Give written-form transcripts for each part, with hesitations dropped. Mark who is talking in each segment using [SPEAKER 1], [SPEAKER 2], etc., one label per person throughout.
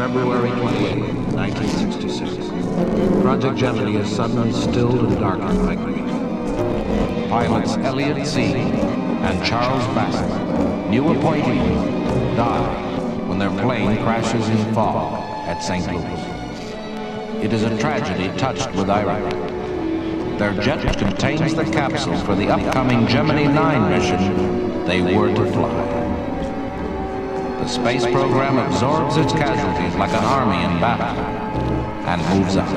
[SPEAKER 1] February 28, 1966. Project Gemini is suddenly stilled and darkened by grief. Pilots Elliot Z. and Charles Bassett, new appointees, die when their plane crashes in fog at St. Louis. It is a tragedy touched with irony. Their jet contains the capsule for the upcoming Gemini 9 mission they were to fly. The space program absorbs its casualties like an army in battle and moves on.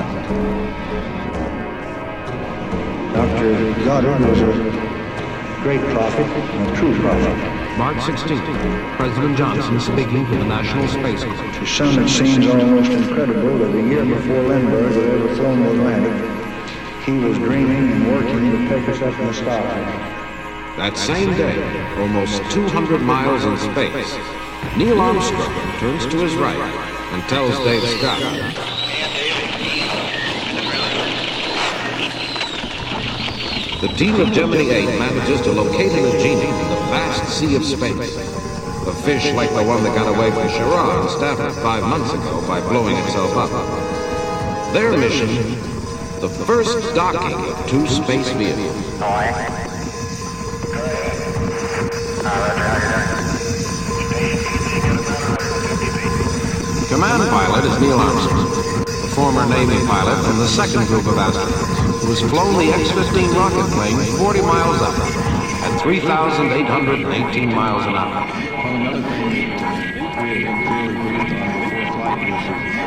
[SPEAKER 2] Dr. Goddard was a great prophet and a true prophet.
[SPEAKER 1] March 16th, President Johnson speaking to the National Space Force.
[SPEAKER 2] To some it seems almost incredible that a year before Lindbergh had ever flown the Atlantic, he was dreaming and working to take us up in the sky.
[SPEAKER 3] That same day, almost 200 miles in space, Neil Armstrong turns to his right and tells Dave Scott, the team of Gemini 8 manages to locate an Agena in the vast sea of space. A fish like the one that got away from Schirra and Stafford 5 months ago by blowing itself up. Their mission, the first docking of 2 space vehicles. Command pilot is Neil Armstrong, a former Navy pilot from the second group of astronauts, who has flown the X-15 rocket plane 40 miles up at 3,818 miles an hour.